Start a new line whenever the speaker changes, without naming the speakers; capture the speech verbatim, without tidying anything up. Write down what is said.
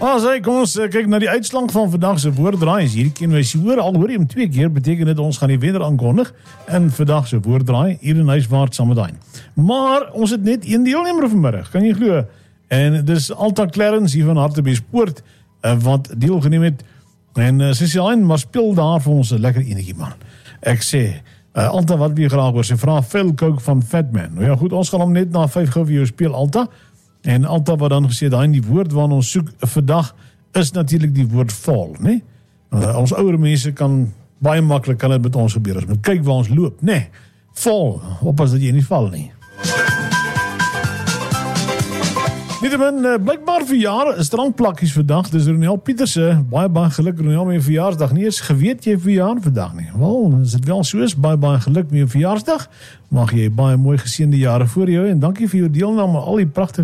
As hy, kom ons uh, kyk na die uitslag van vandag se woorddraai. Hierdie keer wys jy hoor, al hoor jy hom twee keer, beteken dit ons gaan die wenner aankondig in vandag se woorddraai hier in Huiswaard saam met daai. Maar ons het net een deelnemer vanmiddag, kan jy glo? En dis Alta Clarence hier van Hartbeespoort uh, wat deelgeneem het. En uh, sy sê maar speel daar vir ons 'n lekker enetjie man. Ek sê uh, Alta, wat wil jy graag hoor? Sy vra Phil Coke van Fatman. Nou ja goed, ons gaan hom net na vyf gou vir jou speel, Alta. En Alta wat dan gesê, daai die woord waarna ons soek vandag is natuurlik die woord val, né? Uh, ons ouer mense kan baie maklik kan dit met ons gebeur as moet kyk waar ons loop, né? Val, oppas dat jy nie val nie. Nietemin, uh, blykbaar verjaar is drankplakkies vandag, dis Ronel Pieterse, baie baie geluk Ronel met jou verjaarsdag, nie eens geweet jy verjaar vandag nie, wel, as dit wel so is, baie baie geluk met jou verjaarsdag, mag jy baie mooi geseënde jare voor jou, en dankie vir jou deelname, al die pragtige